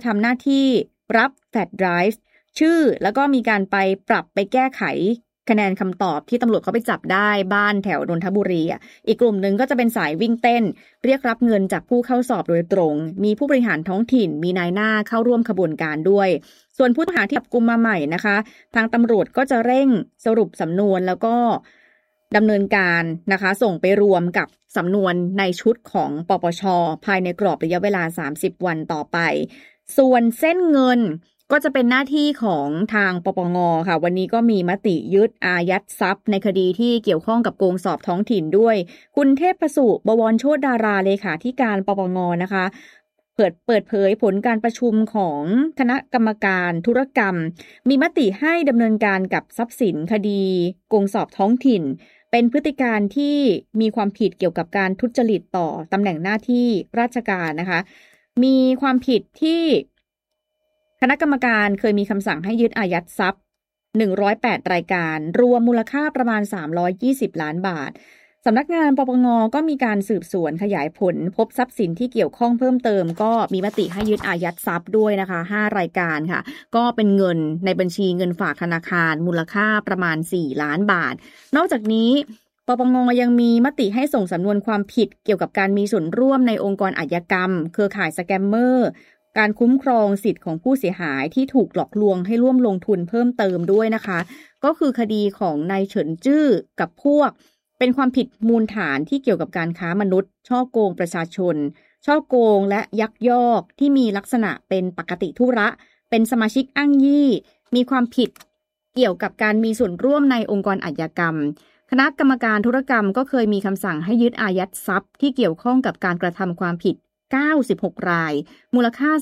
ทำหน้าที่รับแฟลชไดรฟ์ชื่อแล้วก็มีการไปปรับไปแก้ไขคะแนนคำตอบที่ตำรวจเขาไปจับได้บ้านแถวนนทบุรีอีกกลุ่มหนึ่งก็จะเป็นสายวิ่งเต้นเรียกรับเงินจากผู้เข้าสอบโดยตรงมีผู้บริหารท้องถิ่นมีนายหน้าเข้าร่วมขบวนการด้วยส่วนผู้ต้องหาที่จับกุมมาใหม่นะคะทางตำรวจก็จะเร่งสรุปสำนวนแล้วก็ดำเนินการนะคะส่งไปรวมกับสำนวนในชุดของปปช.ภายในกรอบระยะเวลา30วันต่อไปส่วนเส้นเงินก็จะเป็นหน้าที่ของทางปปง.ค่ะวันนี้ก็มีมติยึดอายัดทรัพย์ในคดีที่เกี่ยวข้องกับโกงสอบท้องถิ่นด้วยคุณเทพประสุบวรโชติดาราเลขาธิการปปง.นะคะเปิดเผยผลการประชุมของคณะกรรมการธุรกรรมมีมติให้ดำเนินการกับทรัพย์สินคดีโกงสอบท้องถิ่นเป็นพฤติการที่มีความผิดเกี่ยวกับการทุจริตต่อตำแหน่งหน้าที่ราชการนะคะมีความผิดที่คณะกรรมการเคยมีคำสั่งให้ยึดอายัดทรัพย์108รายการรวมมูลค่าประมาณ320ล้านบาทสำนักงานปปง.ก็มีการสืบสวนขยายผลพบทรัพย์สินที่เกี่ยวข้องเพิ่มเติมก็มีมติให้ยึดอายัดทรัพย์ด้วยนะคะ5รายการค่ะก็เป็นเงินในบัญชีเงินฝากธนาคารมูลค่าประมาณ4ล้านบาทนอกจากนี้ปปง.ยังมีมติให้ส่งสำนวนความผิดเกี่ยวกับการมีส่วนร่วมในองค์กรอาชญากรรมเครือข่ายสแกมเมอร์การคุ้มครองสิทธิ์ของผู้เสียหายที่ถูกหลอกลวงให้ร่วมลงทุนเพิ่มเติมด้วยนะคะก็คือคดีของนายเฉินจื้อกับพวกเป็นความผิดมูลฐานที่เกี่ยวกับการค้ามนุษย์ฉ้อโกงประชาชนฉ้อโกงและยักยอกที่มีลักษณะเป็นปกติธุระเป็นสมาชิกอ้างยี่มีความผิดเกี่ยวกับการมีส่วนร่วมในองค์กรอาชญากรรมคณะกรรมการธุรกรรมก็เคยมีคำสั่งให้ยึดอายัดทรัพย์ที่เกี่ยวข้องกับการกระทำความผิด96รายมูลค่า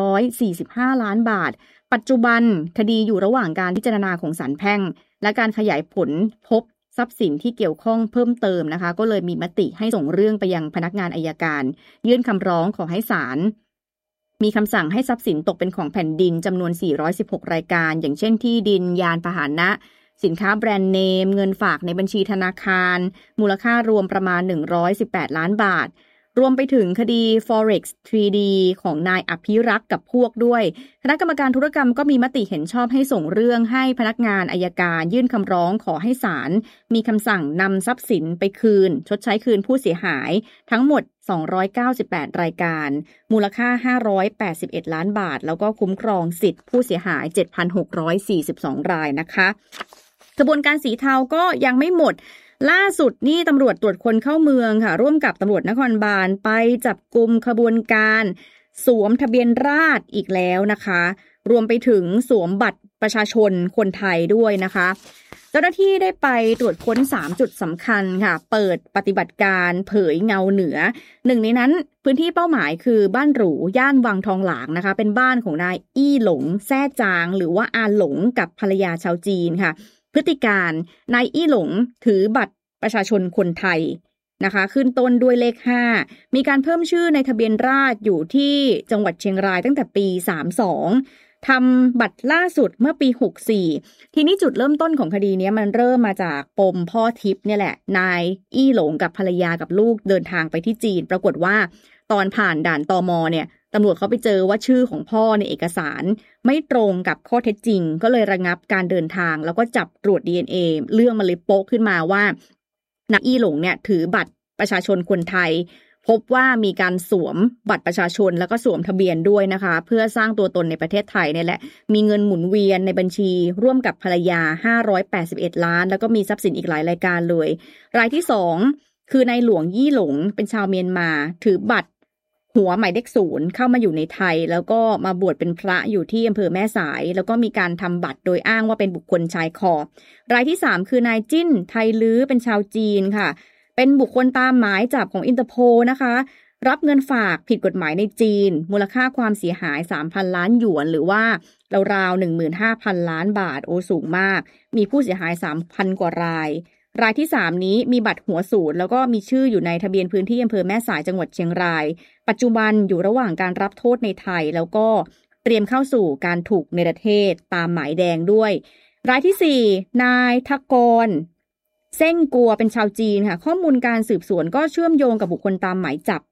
345ล้านบาทปัจจุบันคดีอยู่ระหว่างการพิจารณาของศาลแพ่งและการขยายผลพบทรัพย์สินที่เกี่ยวข้องเพิ่มเติมนะคะก็เลยมีมติให้ส่งเรื่องไปยังพนักงานอัยการยื่นคำร้องขอให้ศาลมีคำสั่งให้ทรัพย์สินตกเป็นของแผ่นดินจำนวน416รายการอย่างเช่นที่ดินยานพาหนะสินค้าแบรนด์เนมเงินฝากในบัญชีธนาคารมูลค่ารวมประมาณ118ล้านบาทรวมไปถึงคดี Forex 3D ของนายอภิรักษ์กับพวกด้วยคณะกรรมการธุรกรรมก็มีมติเห็นชอบให้ส่งเรื่องให้พนักงานอัยการยื่นคำร้องขอให้ศาลมีคำสั่งนำทรัพย์สินไปคืนชดใช้คืนผู้เสียหายทั้งหมด298รายการมูลค่า581ล้านบาทแล้วก็คุ้มครองสิทธิผู้เสียหาย 7,642 รายนะคะกระบวนการสีเทาก็ยังไม่หมดล่าสุดนี่ตำรวจตรวจคนเข้าเมืองค่ะร่วมกับตำรวจนครบาลไปจับกุมขบวนการสวมทะเบียนราษฎร์อีกแล้วนะคะรวมไปถึงสวมบัตรประชาชนคนไทยด้วยนะคะเจ้าหน้าที่ได้ไปตรวจค้น3จุดสำคัญค่ะเปิดปฏิบัติการเผยเงาเหนือหนึ่งในนั้นพื้นที่เป้าหมายคือบ้านหรูย่านวังทองหลางนะคะเป็นบ้านของนายอี้หลงแซ่จางหรือว่าอาหลงกับภรรยาชาวจีนค่ะพฤติการนายอี้หลงถือบัตรประชาชนคนไทยนะคะขึ้นต้นด้วยเลข5มีการเพิ่มชื่อในทะเบียนราษฎร์อยู่ที่จังหวัดเชียงรายตั้งแต่ปี32ทำบัตรล่าสุดเมื่อปี64ทีนี้จุดเริ่มต้นของคดีนี้มันเริ่มมาจากปมพ่อทิพย์เนี่ยแหละนายอี้หลงกับภรรยากับลูกเดินทางไปที่จีนปรากฏว่าตอนผ่านด่านตม.เนี่ยตำรวจเขาไปเจอว่าชื่อของพ่อในเอกสารไม่ตรงกับข้อเท็จจริงก็เลยระงับการเดินทางแล้วก็จับตรวจ DNA เรื่องมันเลยโป๊ะขึ้นมาว่านายอี้หลงเนี่ยถือบัตรประชาชนคนไทยพบว่ามีการสวมบัตรประชาชนแล้วก็สวมทะเบียนด้วยนะคะเพื่อสร้างตัวตนในประเทศไทยเนี่ยแหละมีเงินหมุนเวียนในบัญชีร่วมกับภรรยา581ล้านแล้วก็มีทรัพย์สินอีกหลายรายการเลยรายที่2คือนายหลวงยี่หลงเป็นชาวเมียนมาถือบัตรหัวหมายเลข0เข้ามาอยู่ในไทยแล้วก็มาบวชเป็นพระอยู่ที่อำเภอแม่สายแล้วก็มีการทำบัตรโดยอ้างว่าเป็นบุคคลชายขอบรายที่3คือนายจิ้นไทลื้อเป็นชาวจีนค่ะเป็นบุคคลตามหมายจับของอินเตอร์โพลนะคะรับเงินฝากผิดกฎหมายในจีนมูลค่าความเสียหาย 3,000 ล้านหยวนหรือว่าราวๆ 15,000 ล้านบาทโอ้สูงมากมีผู้เสียหาย 3,000 กว่ารายที่3นี้มีบัตรหัวศูนย์แล้วก็มีชื่ออยู่ในทะเบียนพื้นที่อำเภอแม่สายจังหวัดเชียงรายปัจจุบันอยู่ระหว่างการรับโทษในไทยแล้วก็เตรียมเข้าสู่การถูกเนรเทศตามหมายแดงด้วยรายที่4นายทกรเซ่งกัวเป็นชาวจีนค่ะข้อมูลการสืบสวนก็เชื่อมโยงกับบุคคลตามหมายจับ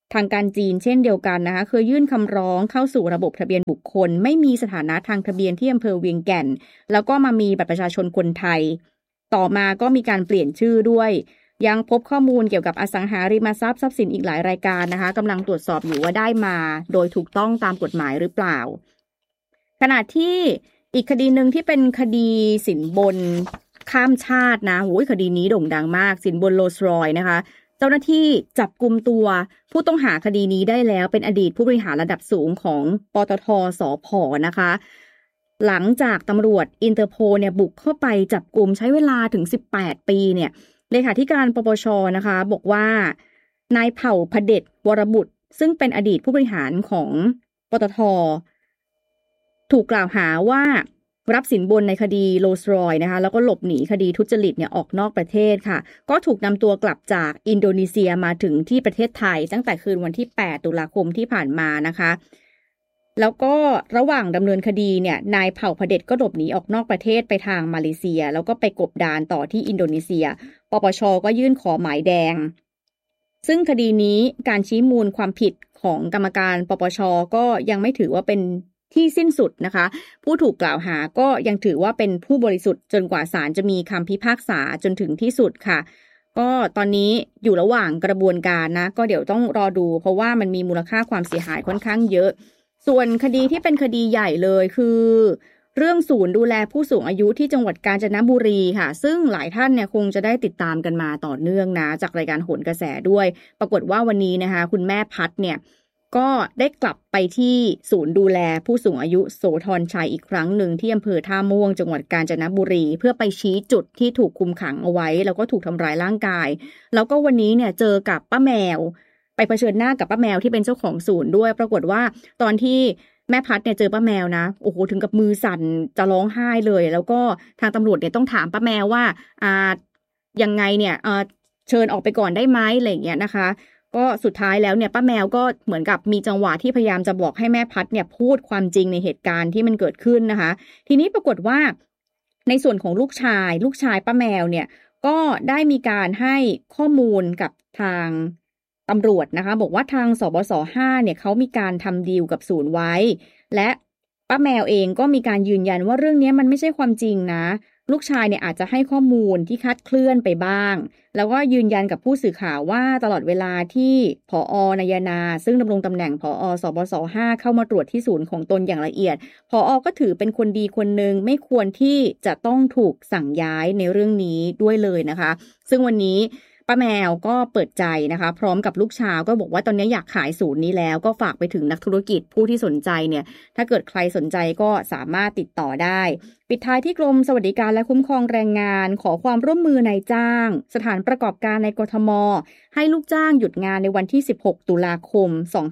ทางการจีนเช่นเดียวกันนะคะเคยยื่นคำร้องเข้าสู่ระบบทะเบียนบุคคลไม่มีสถานะทางทะเบียนที่อำเภอเวียงแก่นแล้วก็มามีบัตรประชาชนคนไทยต่อมาก็มีการเปลี่ยนชื่อด้วยยังพบข้อมูลเกี่ยวกับอสังหาริมทรัพย์ทรัพย์สินอีกหลายรายการนะคะกำลังตรวจสอบอยู่ว่าได้มาโดยถูกต้องตามกฎหมายหรือเปล่าขณะที่อีกคดีหนึ่งที่เป็นคดีสินบนข้ามชาตินะโหยคดีนี้โด่งดังมากสินบนโรลส์รอยซ์นะคะเจ้าหน้าที่จับกุมตัวผู้ต้องหาคดีนี้ได้แล้วเป็นอดีตผู้บริหารระดับสูงของปตท.สผ.นะคะหลังจากตำรวจอินเตอร์โพลเนี่ยบุกเข้าไปจับกุมใช้เวลาถึง18ปีเนี่ยเลขาธิการปปช.นะคะบอกว่านายเผ่าพเด็จวรบุตรซึ่งเป็นอดีตผู้บริหารของปตท.ถูกกล่าวหาว่ารับสินบนในคดีโรลส์รอยซ์นะคะแล้วก็หลบหนีคดีทุจริตเนี่ยออกนอกประเทศค่ะก็ถูกนำตัวกลับจากอินโดนีเซียมาถึงที่ประเทศไทยตั้งแต่คืนวันที่8ตุลาคมที่ผ่านมานะคะแล้วก็ระหว่างดำเนินคดีเนี่ยนายเผ่าพเด็จก็หลบหนีออกนอกประเทศไปทางมาเลเซียแล้วก็ไปกบดานต่อที่อินโดนีเซียปปช.ก็ยื่นขอหมายแดงซึ่งคดีนี้การชี้มูลความผิดของกรรมการปปช.ก็ยังไม่ถือว่าเป็นที่สิ้นสุดนะคะผู้ถูกกล่าวหาก็ยังถือว่าเป็นผู้บริสุทธิ์จนกว่าศาลจะมีคำพิพากษาจนถึงที่สุดค่ะก็ตอนนี้อยู่ระหว่างกระบวนการนะก็เดี๋ยวต้องรอดูเพราะว่ามันมีมูลค่าความเสียหายค่อนข้างเยอะส่วนคดีที่เป็นคดีใหญ่เลยคือเรื่องศูนย์ดูแลผู้สูงอายุที่จังหวัดกาญจนบุรีค่ะซึ่งหลายท่านเนี่ยคงจะได้ติดตามกันมาต่อเนื่องนะจากรายการโหนกระแสด้วยปรากฏว่าวันนี้นะคะคุณแม่พัดเนี่ยก็ได้กลับไปที่ศูนย์ดูแลผู้สูงอายุโสธรชัยอีกครั้งหนึ่งที่อำเภอท่าม่วงจังหวัดกาญจนบุรีเพื่อไปชี้จุดที่ถูกคุมขังเอาไว้แล้วก็ถูกทำร้ายร่างกายแล้วก็วันนี้เนี่ยเจอกับป้าแมวไปเผชิญหน้ากับป้าแมวที่เป็นเจ้าของศูนย์ด้วยปรากฏว่าตอนที่แม่พัดเนี่ยเจอป้าแมวนะโอ้โหถึงกับมือสั่นจะร้องไห้เลยแล้วก็ทางตำรวจเนี่ยต้องถามป้าแมวว่ายังไงเนี่ยเชิญออกไปก่อนได้ไหมอะไรอย่างเงี้ยนะคะก็สุดท้ายแล้วเนี่ยป้าแมวก็เหมือนกับมีจังหวะที่พยายามจะบอกให้แม่พัดเนี่ยพูดความจริงในเหตุการณ์ที่มันเกิดขึ้นนะคะทีนี้ปรากฏว่าในส่วนของลูกชายป้าแมวเนี่ยก็ได้มีการให้ข้อมูลกับทางตำรวจนะคะบอกว่าทางสบส5เนี่ยเขามีการทำดีลกับศูนย์ไว้และป้าแมวเองก็มีการยืนยันว่าเรื่องนี้มันไม่ใช่ความจริงนะลูกชายเนี่ยอาจจะให้ข้อมูลที่คลาดเคลื่อนไปบ้างแล้วก็ยืนยันกับผู้สื่อข่าวว่าตลอดเวลาที่ผอ.นายนาซึ่งดำรงตำแหน่งผอ.สบส5เข้ามาตรวจที่ศูนย์ของตนอย่างละเอียดผอ.ก็ถือเป็นคนดีคนหนึ่งไม่ควรที่จะต้องถูกสั่งย้ายในเรื่องนี้ด้วยเลยนะคะซึ่งวันนี้ป้าแมวก็เปิดใจนะคะพร้อมกับลูกชายก็บอกว่าตอนนี้อยากขายศูนย์นี้แล้วก็ฝากไปถึงนักธุรกิจผู้ที่สนใจเนี่ยถ้าเกิดใครสนใจก็สามารถติดต่อได้ปิดท้ายที่กรมสวัสดิการและคุ้มครองแรงงานขอความร่วมมือนายจ้างสถานประกอบการในกทมให้ลูกจ้างหยุดงานในวันที่16ตุลาคม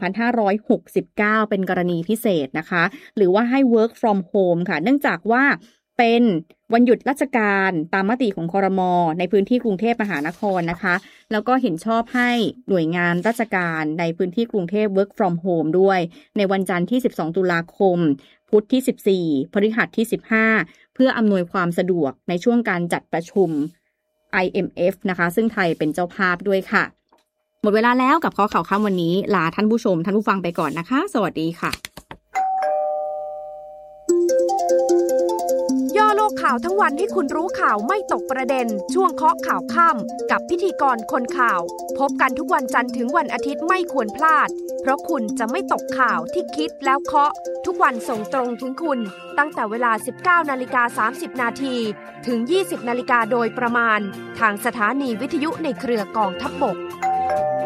2569เป็นกรณีพิเศษนะคะหรือว่าให้ work from home ค่ะเนื่องจากว่าเป็นวันหยุดราชการตามมติของครม.ในพื้นที่กรุงเทพมหานครนะคะแล้วก็เห็นชอบให้หน่วยงานราชการในพื้นที่กรุงเทพ work from home ด้วยในวันจันทร์ที่12ตุลาคมพุธที่14พฤหัสที่15เพื่ออำนวยความสะดวกในช่วงการจัดประชุม IMF นะคะซึ่งไทยเป็นเจ้าภาพด้วยค่ะหมดเวลาแล้วกับข้อข่าวค่ำวันนี้ลาท่านผู้ชมท่านผู้ฟังไปก่อนนะคะสวัสดีค่ะย่อโลกข่าวทั้งวันให้คุณรู้ข่าวไม่ตกประเด็นช่วงเคาะข่าวค่ำกับพิธีกรคนข่าวพบกันทุกวันจันทร์ถึงวันอาทิตย์ไม่ควรพลาดเพราะคุณจะไม่ตกข่าวที่คิดแล้วเคาะทุกวันส่งตรงถึงคุณตั้งแต่เวลา 19:30 นาทีถึง 20:00 น.โดยประมาณทางสถานีวิทยุในเครือกองทัพบก